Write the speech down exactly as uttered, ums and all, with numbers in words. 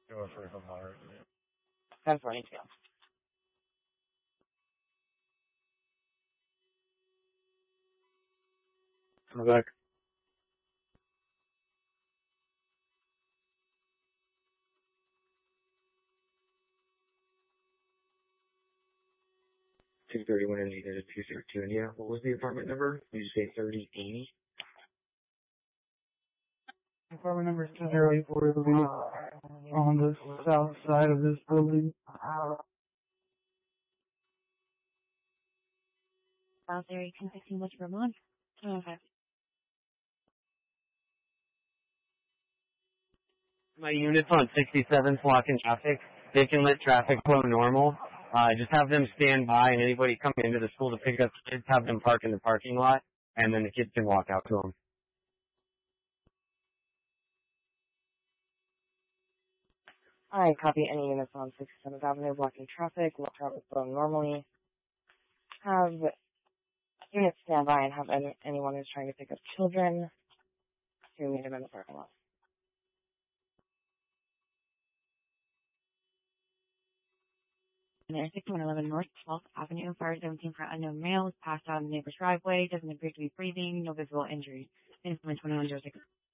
Go for the heart. ten forty-two. Come back. two thirty-one and needed a two thirty-two. Yeah, what was the apartment number? Did you say thirty eighty? Apartment number two zero eight four will be on the south side of this building. South area, ten fifteen West Vermont. Okay. My unit's on sixty-seventh blocking traffic. They can let traffic flow normal. Uh, just have them stand by, and anybody coming into the school to pick up kids, have them park in the parking lot, and then the kids can walk out to them. Alright, copy any units on sixty-seventh Avenue blocking traffic, let traffic flow normally. Have units stand by and have any, anyone who's trying to pick up children to meet them in the parking lot. six one eleven North twelfth Avenue, fire seventeen for unknown male, passed out in the neighbor's driveway, doesn't appear to be breathing, no visible injuries. Incident twenty-one oh six.